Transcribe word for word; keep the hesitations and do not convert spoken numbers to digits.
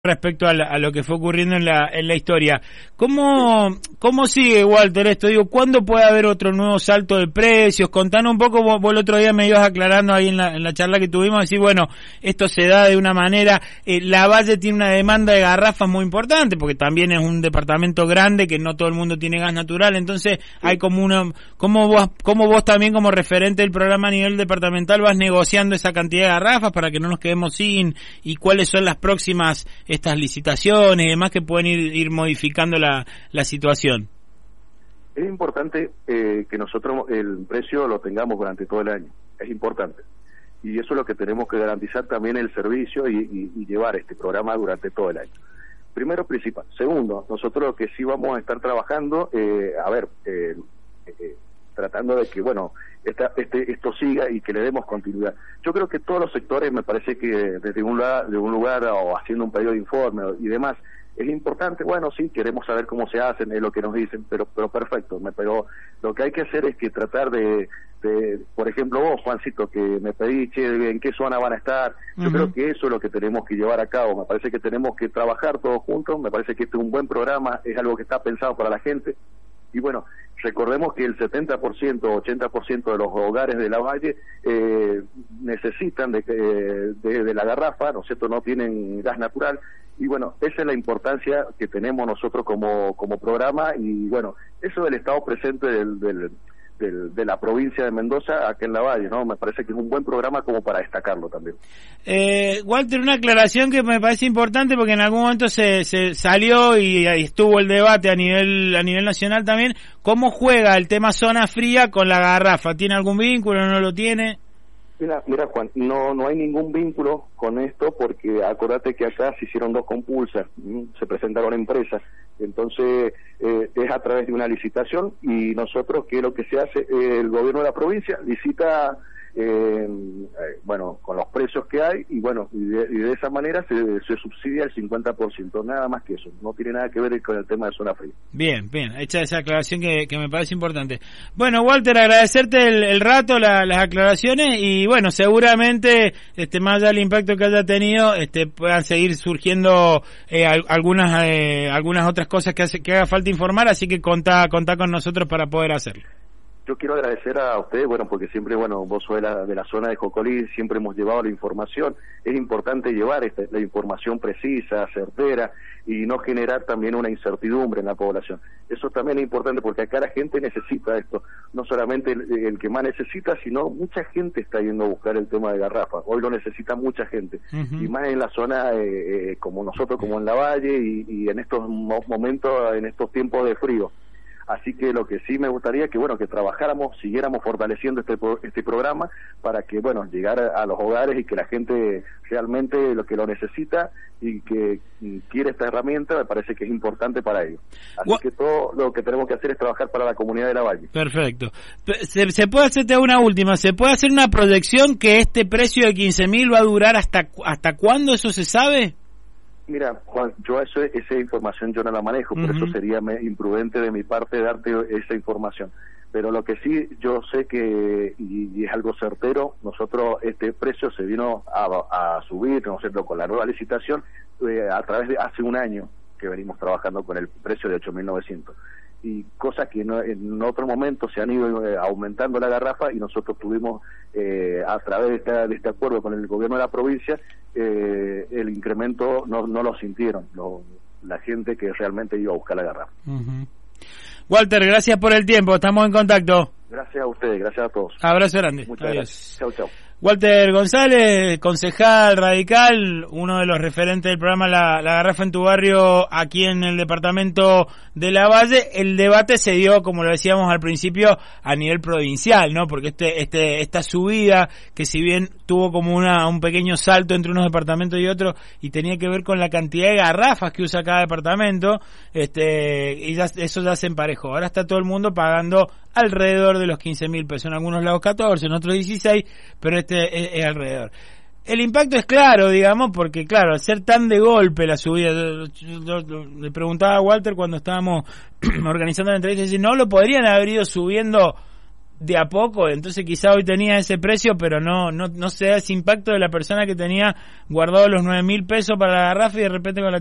respecto a, la, a lo que fue ocurriendo en la en la historia. ¿Cómo cómo sigue, Walter, esto? Digo, ¿cuándo puede haber otro nuevo salto de precios? Contanos un poco, vos, vos el otro día me ibas aclarando ahí en la, en la charla que tuvimos, decir, bueno, esto se da de una manera, eh, Lavalle tiene una demanda de garrafas muy importante, porque también es un departamento grande, que no todo el mundo tiene gas natural, entonces hay como una, ¿cómo vos, cómo vos también como referente del programa a nivel departamental vas negociando esa cantidad de garrafas para que no nos quedemos sin, y cuáles son las próximas estas licitaciones y demás que pueden ir, ir modificando la, la situación? Es importante eh, que nosotros el precio lo tengamos durante todo el año, es importante. Y eso es lo que tenemos que garantizar también el servicio y, y, y llevar este programa durante todo el año. Primero, principal. Segundo, nosotros lo que sí vamos a estar trabajando, eh, a ver, eh, eh, tratando de que, bueno, esta, este, esto siga y que le demos continuidad. Yo creo que todos los sectores, me parece que desde un lugar, de un lugar o haciendo un pedido de informe y demás, es importante, bueno, sí, queremos saber cómo se hacen, es lo que nos dicen, pero pero perfecto, me, pero lo que hay que hacer es que tratar de, de, por ejemplo vos, Juancito, que me pedís, en qué zona van a estar, yo uh-huh. creo que eso es lo que tenemos que llevar a cabo, me parece que tenemos que trabajar todos juntos, me parece que este es un buen programa, es algo que está pensado para la gente. Y bueno, recordemos que el setenta por ciento, ochenta por ciento de los hogares de Lavalle eh, necesitan de, de, de la garrafa, ¿no es cierto?, no tienen gas natural, y bueno, esa es la importancia que tenemos nosotros como, como programa, y bueno, eso del estado presente del, del, del, de la provincia de Mendoza, acá en Lavalle, ¿no? Me parece que es un buen programa como para destacarlo también. Eh, Walter, una aclaración que me parece importante porque en algún momento se, se salió y, y estuvo el debate a nivel a nivel nacional también. ¿Cómo juega el tema zona fría con la garrafa? ¿Tiene algún vínculo o no lo tiene? Mira, mira Juan, no no hay ningún vínculo con esto porque acordate que acá se hicieron dos compulsas, se presentaron empresas, entonces eh, es a través de una licitación y nosotros, ¿qué es lo que se hace? Eh, el gobierno de la provincia licita, eh, eh, bueno, con los precios que hay y bueno, y de, y de esa manera se, se subsidia el cincuenta por ciento, nada más que eso, no tiene nada que ver con el tema de zona fría. Bien, bien, hecha esa aclaración que, que me parece importante. Bueno, Walter, agradecerte el, el rato, la, las aclaraciones y bueno, seguramente, este, más allá del impacto que haya tenido, este, puedan seguir surgiendo eh, algunas eh, algunas otras cosas que, hace, que haga falta informar, así que contá, contá con nosotros para poder hacerlo. Yo quiero agradecer a ustedes, bueno, porque siempre, bueno, vos sos de la, de la zona de Jocolí, siempre hemos llevado la información, es importante llevar esta, la información precisa, certera, y no generar también una incertidumbre en la población. Eso también es importante porque acá la gente necesita esto, no solamente el, el que más necesita, sino mucha gente está yendo a buscar el tema de garrafa, hoy lo necesita mucha gente, uh-huh. y más en la zona eh, eh, como nosotros, como en Lavalle, y, y en estos momentos, en estos tiempos de frío. Así que lo que sí me gustaría que, bueno, que trabajáramos, siguiéramos fortaleciendo este este programa para que, bueno, llegar a, a los hogares y que la gente realmente lo que lo necesita y que y quiere esta herramienta, me parece que es importante para ellos. Así What? que todo lo que tenemos que hacer es trabajar para la comunidad de Lavalle. Perfecto. Se, se puede hacerte una última, ¿se puede hacer una proyección que este precio de quince mil va a durar hasta hasta cuándo? ¿Eso se sabe? Mira, Juan, yo eso, esa información yo no la manejo, por uh-huh. eso sería imprudente de mi parte darte esa información. Pero lo que sí yo sé que, y, y es algo certero, nosotros este precio se vino a, a subir, ¿no es cierto?, con la nueva licitación, eh, a través de hace un año que venimos trabajando con el precio de ocho mil novecientos. Y cosas que no, en otros momentos se han ido eh, aumentando la garrafa y nosotros tuvimos eh, a través de, esta, de este acuerdo con el gobierno de la provincia eh, el incremento no, no lo sintieron lo, la gente que realmente iba a buscar la garrafa. Uh-huh. Walter, gracias por el tiempo, estamos en contacto. Gracias a ustedes, gracias a todos. Abrazo grande. Muchas Adiós. Gracias. Chau, chau. Walter González, concejal radical, uno de los referentes del programa La, La Garrafa en tu Barrio aquí en el departamento de Lavalle. El debate se dio, como lo decíamos al principio, a nivel provincial, ¿no? Porque este, este, esta subida, que si bien tuvo como una, un pequeño salto entre unos departamentos y otros, y tenía que ver con la cantidad de garrafas que usa cada departamento, este, y ya, eso ya se emparejó. Ahora está todo el mundo pagando alrededor de los quince mil pesos, en algunos lados catorce, en otros dieciséis, pero este es, es alrededor. El impacto es claro, digamos, porque claro, al ser tan de golpe la subida, yo, yo, yo, le preguntaba a Walter cuando estábamos organizando la entrevista, si no lo podrían haber ido subiendo de a poco, entonces quizá hoy tenía ese precio, pero no no no se da ese impacto de la persona que tenía guardado los nueve mil pesos para la garrafa y de repente con la